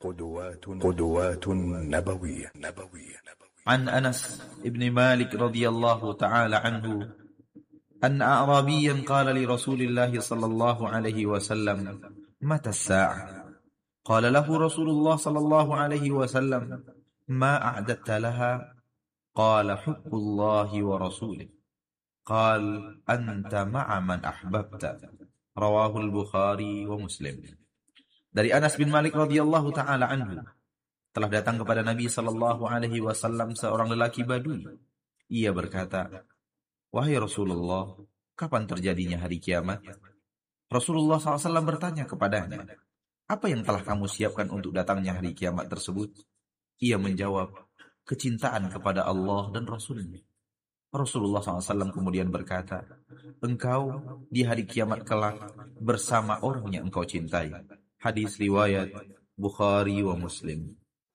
قدوات نبوية. عن أنس بن مالك رضي الله تعالى عنه أن أعرابيا قال لرسول الله صلى الله عليه وسلم: متى الساعة؟ قال له رسول الله صلى الله عليه وسلم: ما أعددت لها؟ قال: حب الله ورسوله. قال: أنت مع من أحببت. رواه البخاري ومسلم. Dari Anas bin Malik radhiyallahu taala anhu, telah datang kepada Nabi sallallahu alaihi wasallam seorang lelaki Badui. Ia berkata, "Wahai Rasulullah, kapan terjadinya hari kiamat?" Rasulullah SAW bertanya kepadanya, "Apa yang telah kamu siapkan untuk datangnya hari kiamat tersebut?" Ia menjawab, "Kecintaan kepada Allah dan Rasulnya." Rasulullah SAW kemudian berkata, "Engkau di hari kiamat kelak bersama orang yang engkau cintai." Hadis riwayat Bukhari wa Muslim.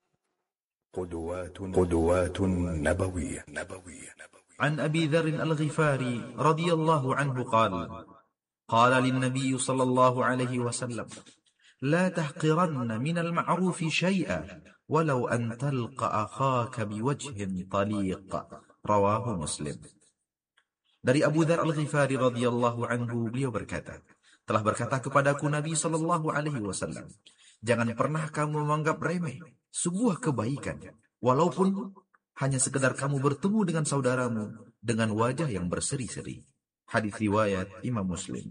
قدوات نبوية. عن أبي ذر الغفاري رضي الله عنه قال: قال للنبي صلى الله عليه وسلم: لا تحقرن من المعروف شيئا ولو أن تلقى أخاك بوجه طليق. رواه مسلم. Dari Abu Dzar Al-Ghifari radhiyallahu anhu, beliau berkata, telah berkata kepadaku Nabi sallallahu alaihi wasallam, jangan pernah kamu menganggap remeh sebuah kebaikan, walaupun hanya sekedar kamu bertemu dengan saudaramu dengan wajah yang berseri-seri. Hadis riwayat Imam Muslim.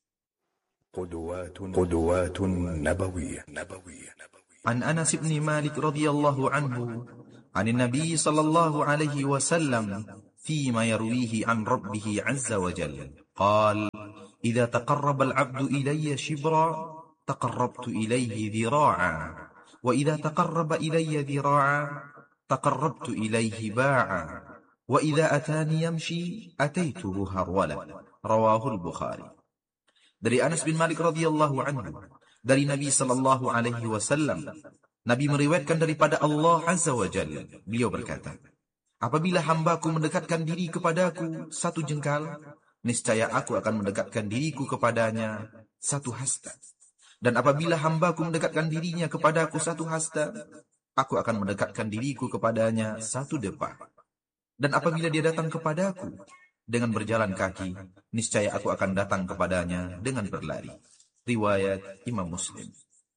قدوات نبوية. عن أنس بن مالك رضي الله عنه عن النبي صلى الله عليه وسلم فيما يرويه عن ربه عز وجل قال: إذا تقرب العبد إلي شبرا تقربت إليه ذراعا وإذا تقرب إلي ذراعا تقربت إليه باعا وإذا أتاني يمشي أتيته هرولة. رواه البخاري. Dari Anas bin Malik radhiyallahu anhu, dari Nabi sallallahu alaihi wasallam, Nabi meriwayatkan daripada Allah azza wa jalla, beliau berkata, apabila hambaku mendekatkan diri kepadaku satu jengkal, niscaya aku akan mendekatkan diriku kepadanya satu hasta. Dan apabila hambaku mendekatkan dirinya kepadaku satu hasta, aku akan mendekatkan diriku kepadanya satu depa. Dan apabila dia datang kepadaku dengan berjalan kaki, niscaya aku akan datang kepadanya dengan berlari. Riwayat Imam Muslim.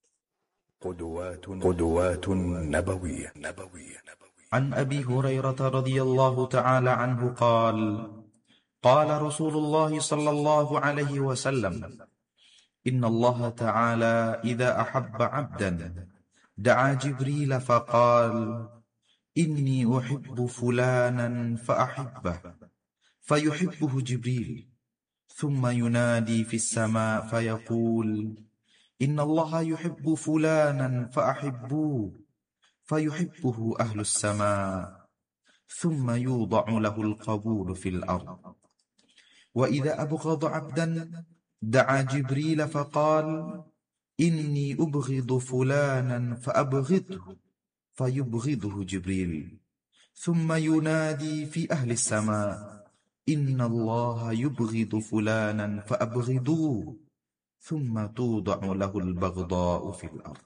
قدوات نبوية. عن أبي هريرة رضي الله تعالى عنه قال: قال رسول الله صلى الله عليه وسلم: إن الله تعالى إذا أحب عبدا دعا جبريل فقال: إني أحب فلانا فأحبه، فيحبه جبريل، ثم ينادي في السماء فيقول: إن الله يحب فلانا فأحبوه، فيحبه أهل السماء، ثم يوضع له القبول في الأرض. وإذا أبغض عبدا دعا جبريل فقال: إني أبغض فلانا فأبغضه، فيبغضه جبريل، ثم ينادي في أهل السماء: إن الله يبغض فلانا فأبغضوه، ثم توضع له البغضاء في الأرض.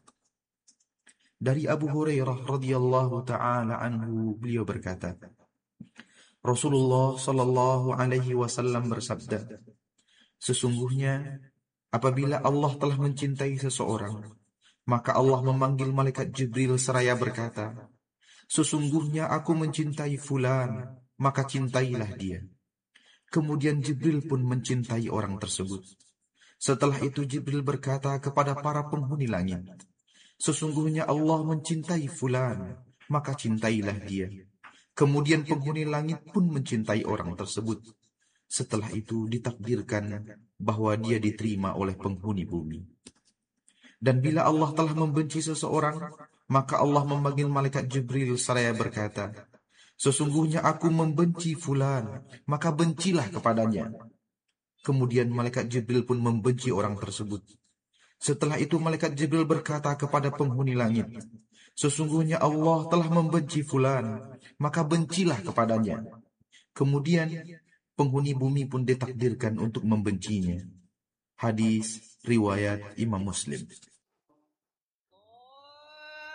Dari Abu Hurairah radhiyallahu taala anhu, beliau berkata, Rasulullah sallallahu alaihi wasallam bersabda, sesungguhnya apabila Allah telah mencintai seseorang, maka Allah memanggil malaikat Jibril seraya berkata, sesungguhnya aku mencintai fulan, maka cintailah dia. Kemudian Jibril pun mencintai orang tersebut. Setelah itu Jibril berkata kepada para penghuni langit, sesungguhnya Allah mencintai fulan, maka cintailah dia. Kemudian penghuni langit pun mencintai orang tersebut. Setelah itu ditakdirkan bahwa dia diterima oleh penghuni bumi. Dan bila Allah telah membenci seseorang, maka Allah memanggil malaikat Jibril seraya berkata, sesungguhnya aku membenci fulan, maka bencilah kepadanya. Kemudian malaikat Jibril pun membenci orang tersebut. Setelah itu malaikat Jibril berkata kepada penghuni langit, sesungguhnya Allah telah membenci fulan, maka bencilah kepadanya. Kemudian penghuni bumi pun ditakdirkan untuk membencinya. Hadis riwayat Imam Muslim.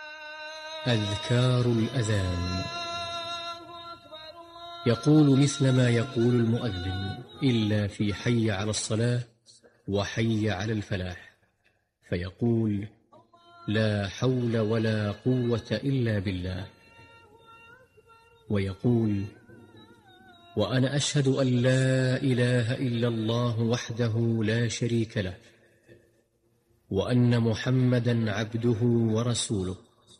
أذكار الأذان. يقول مثل ما يقول المؤذن إلا في حي على الصلاة وحي على الفلاح، فيقول: لا حول ولا قوة إلا بالله. ويقول: وأنا أشهد أن لا إله إلا الله وحده لا شريك له، وأن محمدا عبده ورسوله.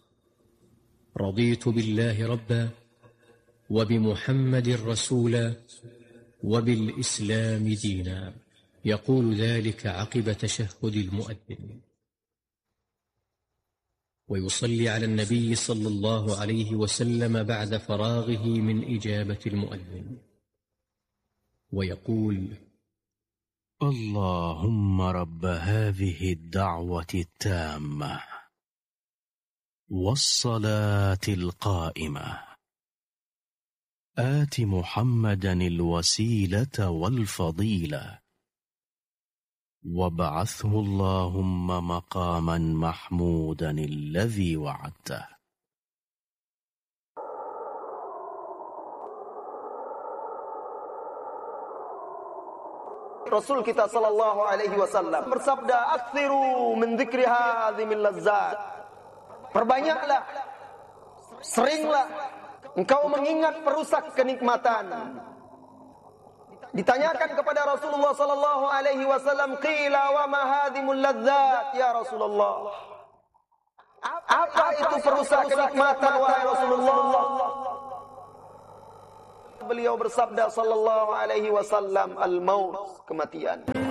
رضيت بالله ربا، وبمحمد رسولا، وبالإسلام دينا. يقول ذلك عقب تشهد المؤذن، ويصلي على النبي صلى الله عليه وسلم بعد فراغه من إجابة المؤذن، ويقول: اللهم رب هذه الدعوة التامة والصلاة القائمة، آت محمدا الوسيلة والفضيلة، وابعثه اللهم مقاما محمودا الذي وعدته. Rasul kita sallallahu alaihi wasallam bersabda, "Aktsiru min dzikri hadzimil lazzat." Perbanyaklah, seringlah engkau mengingat perusak kenikmatan. Ditanyakan kepada Rasulullah sallallahu alaihi wasallam, "Qila wa ma hadzimul lazzat ya Rasulullah?" Apa itu perusak kenikmatan wahai Rasulullah? Beliau bersabda sallallahu alaihi wasallam, "Al-maut," kematian.